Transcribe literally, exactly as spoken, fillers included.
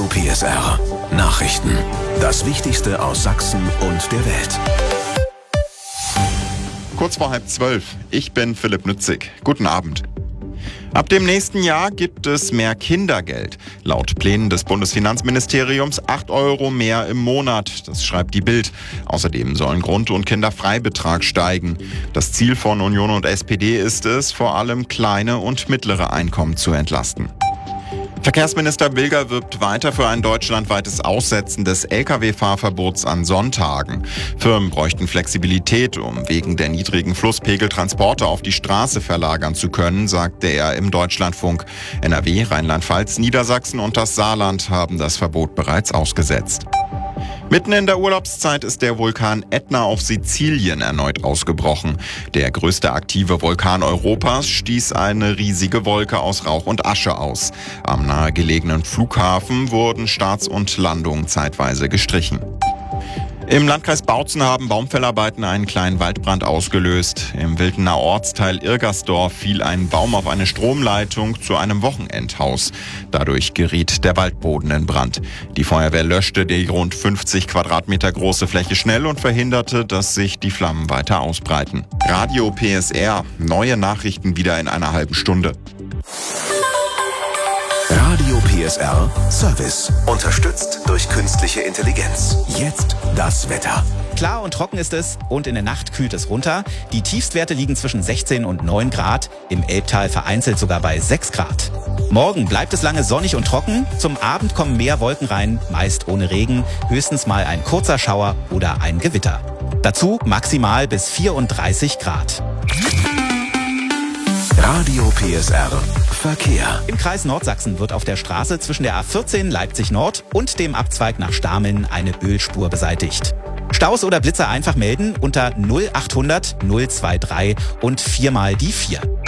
P S R. Nachrichten. Das Wichtigste aus Sachsen und der Welt. Kurz vor halb zwölf. Ich bin Philipp Nützig. Guten Abend. Ab dem nächsten Jahr gibt es mehr Kindergeld. Laut Plänen des Bundesfinanzministeriums acht Euro mehr im Monat. Das schreibt die Bild. Außerdem sollen Grund- und Kinderfreibetrag steigen. Das Ziel von Union und S P D ist es, vor allem kleine und mittlere Einkommen zu entlasten. Verkehrsminister Wilger wirbt weiter für ein deutschlandweites Aussetzen des L K W-Fahrverbots an Sonntagen. Firmen bräuchten Flexibilität, um wegen der niedrigen Flusspegel Transporte auf die Straße verlagern zu können, sagte er im Deutschlandfunk. N R W, Rheinland-Pfalz, Niedersachsen und das Saarland haben das Verbot bereits ausgesetzt. Mitten in der Urlaubszeit ist der Vulkan Ätna auf Sizilien erneut ausgebrochen. Der größte aktive Vulkan Europas stieß eine riesige Wolke aus Rauch und Asche aus. Am nahegelegenen Flughafen wurden Starts und Landungen zeitweise gestrichen. Im Landkreis Bautzen haben Baumfellarbeiten einen kleinen Waldbrand ausgelöst. Im Wildener Ortsteil Irgersdorf fiel ein Baum auf eine Stromleitung zu einem Wochenendhaus. Dadurch geriet der Waldboden in Brand. Die Feuerwehr löschte die rund fünfzig Quadratmeter große Fläche schnell und verhinderte, dass sich die Flammen weiter ausbreiten. Radio P S R. Neue Nachrichten wieder in einer halben Stunde. Radio P S R Service. Unterstützt durch künstliche Intelligenz. Jetzt das Wetter. Klar und trocken ist es und in der Nacht kühlt es runter. Die Tiefstwerte liegen zwischen sechzehn und neun Grad, im Elbtal vereinzelt sogar bei sechs Grad. Morgen bleibt es lange sonnig und trocken. Zum Abend kommen mehr Wolken rein, meist ohne Regen, höchstens mal ein kurzer Schauer oder ein Gewitter. Dazu maximal bis vierunddreißig Grad. Radio P S R Verkehr. Im Kreis Nordsachsen wird auf der Straße zwischen der A vierzehn Leipzig Nord und dem Abzweig nach Stameln eine Ölspur beseitigt. Staus oder Blitzer einfach melden unter null achthundert null drei drei und viermal die vier.